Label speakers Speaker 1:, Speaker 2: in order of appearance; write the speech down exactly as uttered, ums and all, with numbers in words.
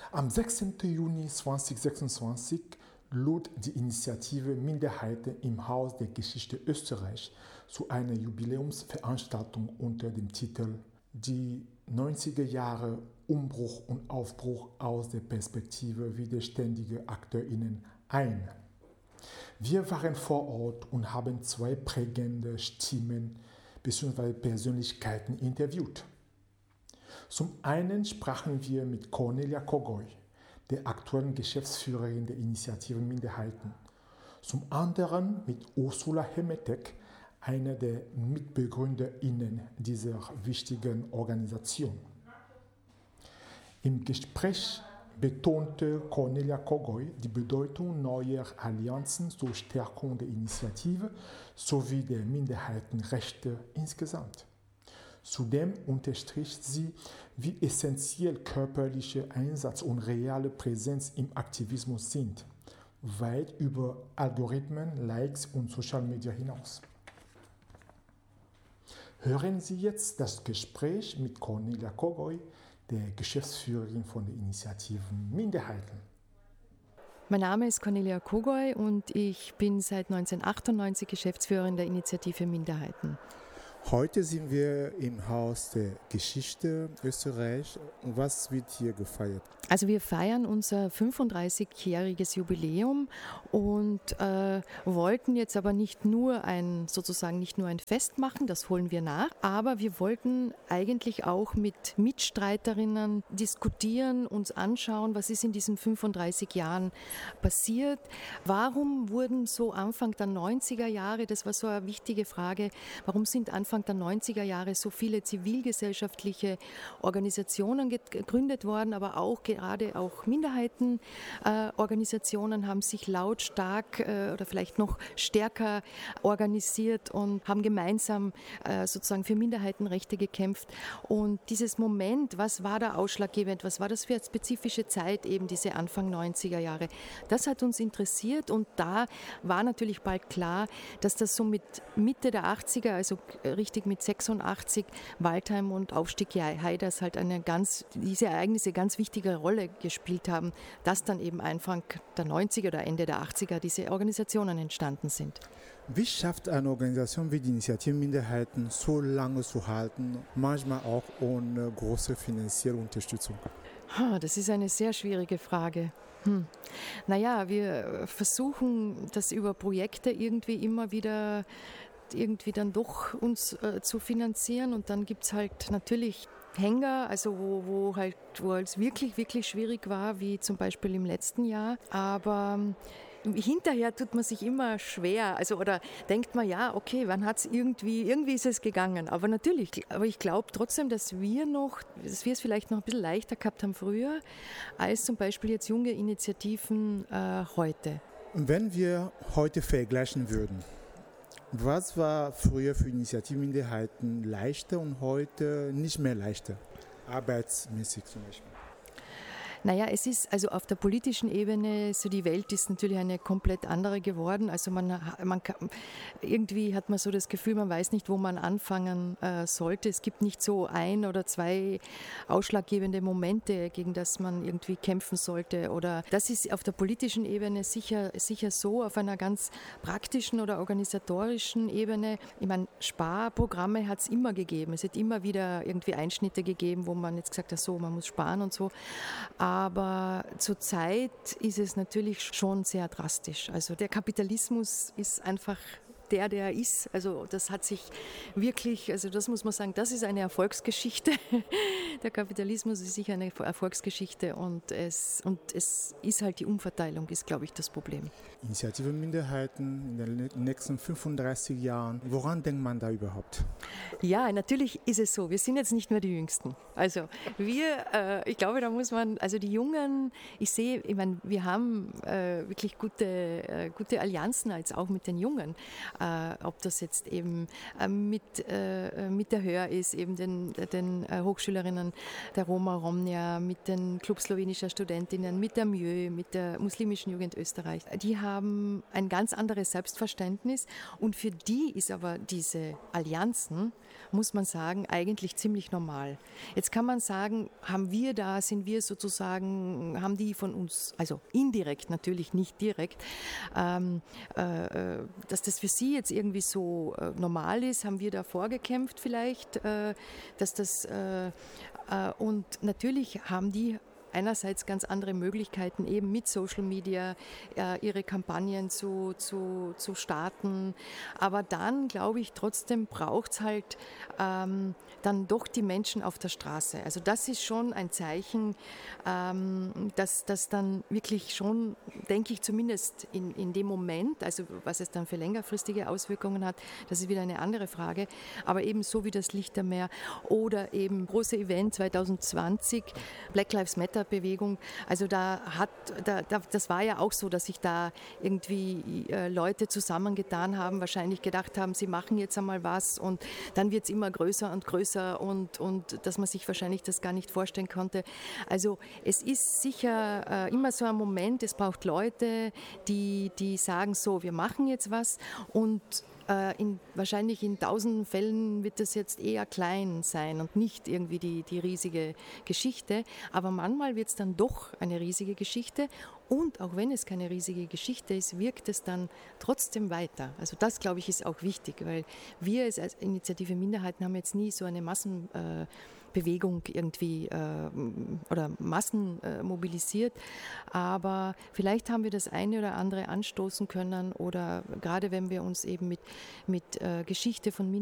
Speaker 1: Am sechzehnten Juni zweitausendsechsundzwanzig lud die Initiative Minderheiten im Haus der Geschichte Österreich zu einer Jubiläumsveranstaltung unter dem Titel Die neunziger Jahre Umbruch und Aufbruch aus der Perspektive widerständiger AkteurInnen ein. Wir waren vor Ort und haben zwei prägende Stimmen bzw. Persönlichkeiten interviewt. Zum einen sprachen wir mit Cornelia Kogoy, der aktuellen Geschäftsführerin der Initiative Minderheiten. Zum anderen mit Ursula Hemetek, einer der MitbegründerInnen dieser wichtigen Organisation. Im Gespräch betonte Cornelia Kogoy die Bedeutung neuer Allianzen zur Stärkung der Initiative sowie der Minderheitenrechte insgesamt. Zudem unterstrich sie, wie essentiell körperlicher Einsatz und reale Präsenz im Aktivismus sind, weit über Algorithmen, Likes und Social Media hinaus. Hören Sie jetzt das Gespräch mit Cornelia Kogoy, der Geschäftsführerin von der Initiative Minderheiten.
Speaker 2: Mein Name ist Cornelia Kogoy und ich bin seit neunzehnhundertachtundneunzig Geschäftsführerin der Initiative Minderheiten.
Speaker 1: Heute sind wir im Haus der Geschichte Österreich. Was wird hier gefeiert?
Speaker 2: Also wir feiern unser fünfunddreißigjähriges Jubiläum und äh, wollten jetzt aber nicht nur ein sozusagen nicht nur ein Fest machen, das holen wir nach, aber wir wollten eigentlich auch mit Mitstreiterinnen diskutieren, uns anschauen, was ist in diesen fünfunddreißig Jahren passiert. Warum wurden so Anfang der neunziger Jahre, das war so eine wichtige Frage, warum sind Anfang der neunziger Jahre so viele zivilgesellschaftliche Organisationen gegründet worden, aber auch gerade auch Minderheitenorganisationen äh, haben sich lautstark äh, oder vielleicht noch stärker organisiert und haben gemeinsam äh, sozusagen für Minderheitenrechte gekämpft. Und dieses Moment, was war da ausschlaggebend, was war das für eine spezifische Zeit, eben diese Anfang neunziger Jahre, das hat uns interessiert und da war natürlich bald klar, dass das so mit Mitte der achtziger, also richtig mit sechsundachtzig, Waldheim und Aufstieg Haiders halt eine ganz, diese Ereignisse ganz wichtige Rolle gespielt haben, dass dann eben Anfang der neunziger oder Ende der achtziger diese Organisationen entstanden sind.
Speaker 1: Wie schafft eine Organisation wie die Initiative Minderheiten so lange zu halten, manchmal auch ohne große finanzielle Unterstützung?
Speaker 2: Das ist eine sehr schwierige Frage. Hm. Naja, wir versuchen das über Projekte irgendwie immer wieder irgendwie dann doch uns äh, zu finanzieren und dann gibt es halt natürlich Hänger, also wo, wo halt wo es wirklich, wirklich schwierig war, wie zum Beispiel im letzten Jahr, aber hinterher tut man sich immer schwer, also oder denkt man, ja, okay, wann hat es irgendwie, irgendwie ist es gegangen, aber natürlich, aber ich glaube trotzdem, dass wir noch, dass wir es vielleicht noch ein bisschen leichter gehabt haben früher, als zum Beispiel jetzt junge Initiativen äh, heute.
Speaker 1: Wenn wir heute vergleichen würden, was war früher für Initiativminderheiten leichter und heute nicht mehr leichter, arbeitsmäßig zum Beispiel?
Speaker 2: Naja, es ist also auf der politischen Ebene, so die Welt ist natürlich eine komplett andere geworden. Also man, man kann, irgendwie hat man so das Gefühl, man weiß nicht, wo man anfangen äh, sollte. Es gibt nicht so ein oder zwei ausschlaggebende Momente, gegen das man irgendwie kämpfen sollte. Oder das ist auf der politischen Ebene sicher, sicher so, auf einer ganz praktischen oder organisatorischen Ebene. Ich meine, Sparprogramme hat es immer gegeben. Es hat immer wieder irgendwie Einschnitte gegeben, wo man jetzt gesagt hat, so, man muss sparen und so. Aber zurzeit ist es natürlich schon sehr drastisch. Also der Kapitalismus ist einfach der, der er ist. Also das hat sich wirklich, also das muss man sagen, das ist eine Erfolgsgeschichte. Der Kapitalismus ist sicher eine Erfolgsgeschichte und es, und es ist halt die Umverteilung, ist, glaube ich, das Problem.
Speaker 1: Initiative Minderheiten in den nächsten fünfunddreißig Jahren, woran denkt man da überhaupt?
Speaker 2: Ja, natürlich ist es so. Wir sind jetzt nicht mehr die Jüngsten. Also wir, äh, ich glaube, da muss man, also die Jungen, ich sehe, ich meine, wir haben äh, wirklich gute, äh, gute Allianzen jetzt auch mit den Jungen. äh, ob das jetzt eben äh, mit, äh, mit der Hör ist, eben den, den äh, Hochschülerinnen der Roma Romnia, mit den Club slowenischer Studentinnen, mit der M J Ö, mit der muslimischen Jugend Österreich. Die haben ein ganz anderes Selbstverständnis und für die ist aber diese Allianzen, muss man sagen, eigentlich ziemlich normal. Jetzt kann man sagen, haben wir da, sind wir sozusagen, haben die von uns, also indirekt natürlich, nicht direkt, ähm, äh, dass das für sie jetzt irgendwie so äh, normal ist, haben wir da vorgekämpft vielleicht, äh, dass das, äh, äh, und natürlich haben die einerseits ganz andere Möglichkeiten, eben mit Social Media äh, ihre Kampagnen zu, zu, zu starten. Aber dann, glaube ich, trotzdem braucht es halt ähm, dann doch die Menschen auf der Straße. Also das ist schon ein Zeichen, ähm, dass das dann wirklich schon, denke ich zumindest in, in dem Moment, also was es dann für längerfristige Auswirkungen hat, das ist wieder eine andere Frage, aber eben so wie das Lichtermeer oder eben große Event zwanzig zwanzig, Black Lives Matter Bewegung. Also da hat, da, da, das war ja auch so, dass sich da irgendwie äh, Leute zusammengetan haben, wahrscheinlich gedacht haben, sie machen jetzt einmal was und dann wird es immer größer und größer und, und dass man sich wahrscheinlich das gar nicht vorstellen konnte. Also es ist sicher äh, immer so ein Moment, es braucht Leute, die, die sagen so, wir machen jetzt was und In, wahrscheinlich in tausenden Fällen wird das jetzt eher klein sein und nicht irgendwie die, die riesige Geschichte. Aber manchmal wird es dann doch eine riesige Geschichte. Und auch wenn es keine riesige Geschichte ist, wirkt es dann trotzdem weiter. Also das, glaube ich, ist auch wichtig, weil wir als Initiative Minderheiten haben jetzt nie so eine Massenbewegung äh, irgendwie äh, oder Massen äh, mobilisiert. Aber vielleicht haben wir das eine oder andere anstoßen können oder gerade wenn wir uns eben mit, mit äh, Geschichte von Minderheiten